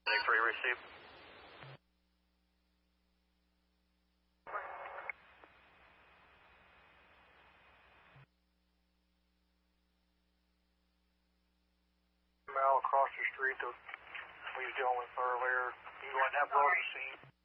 Free receive. Mal across the street that we was dealing with earlier. He went that blow to the scene.